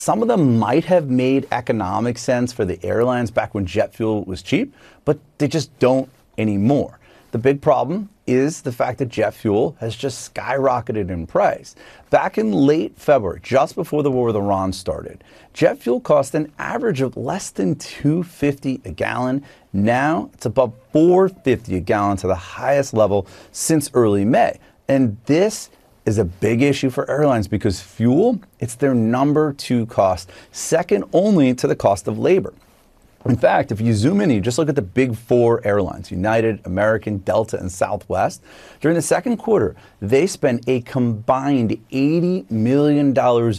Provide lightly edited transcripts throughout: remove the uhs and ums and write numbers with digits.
Some of them might have made economic sense for the airlines back when jet fuel was cheap, but they just don't anymore. The big problem is the fact that jet fuel has just skyrocketed in price. Back in late February, just before the war with Iran started, jet fuel cost an average of less than $2.50 a gallon. Now it's above $4.50 a gallon, to the highest level since early May. And this is a big issue for airlines because fuel, it's their number 2 cost, second only to the cost of labor. In fact, if you zoom in, you just look at the big 4 airlines, United, American, Delta, and Southwest. During the second quarter, they spent a combined $80 million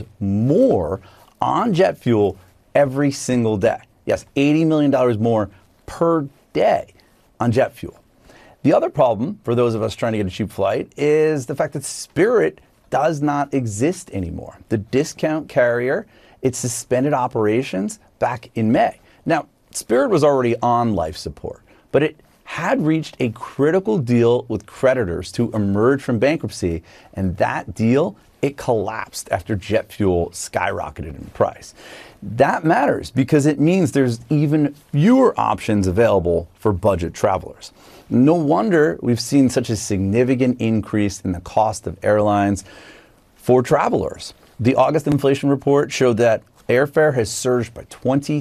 more on jet fuel every single day. Yes, $80 million more per day on jet fuel. The other problem for those of us trying to get a cheap flight is the fact that Spirit does not exist anymore. The discount carrier, it suspended operations back in May. Now, Spirit was already on life support, but it had reached a critical deal with creditors to emerge from bankruptcy, and that deal, it collapsed after jet fuel skyrocketed in price. That matters because it means there's even fewer options available for budget travelers. No wonder we've seen such a significant increase in the cost of airlines for travelers. The August inflation report showed that airfare has surged by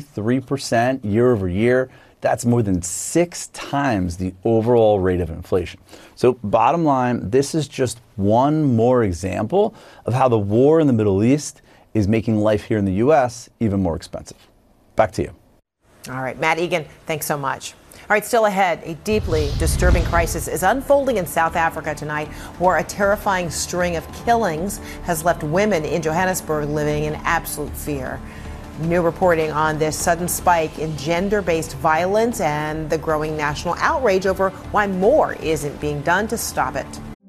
23% year over year. That's more than 6 times the overall rate of inflation. So bottom line, this is just one more example of how the war in the Middle East is making life here in the U.S. even more expensive. Back to you. All right, Matt Egan, thanks so much. All right, still ahead, a deeply disturbing crisis is unfolding in South Africa tonight, where a terrifying string of killings has left women in Johannesburg living in absolute fear. New reporting on this sudden spike in gender-based violence and the growing national outrage over why more isn't being done to stop it.